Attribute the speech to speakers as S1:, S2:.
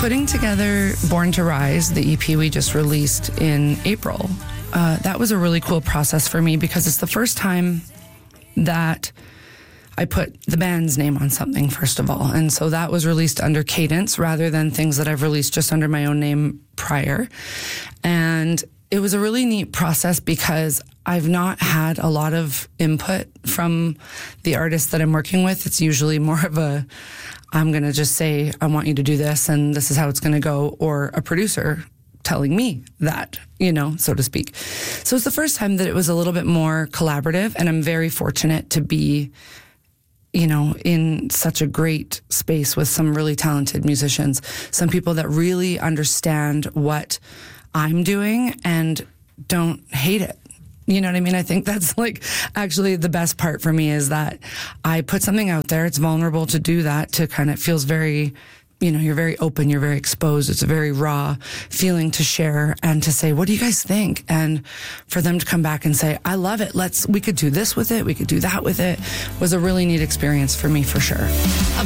S1: putting together Born to Rise, the EP we just released in April, that was a really cool process for me because it's the first time that I put the band's name on something, first of all. And so that was released under Cadence rather than things that I've released just under my own name prior. And it was a really neat process because I've not had a lot of input from the artists that I'm working with. It's usually more of a, I'm going to just say, I want you to do this and this is how it's going to go, or a producer telling me that, so to speak. So it's the first time that it was a little bit more collaborative, and I'm very fortunate to be, in such a great space with some really talented musicians, some people that really understand what I'm doing and don't hate it. You know what I mean? I think that's actually the best part for me is that I put something out there. It's vulnerable to do that, to kind of feels very, you're very open, you're very exposed. It's a very raw feeling to share and to say, what do you guys think? And for them to come back and say, I love it. We could do this with it. We could do that with it, was a really neat experience for me for sure.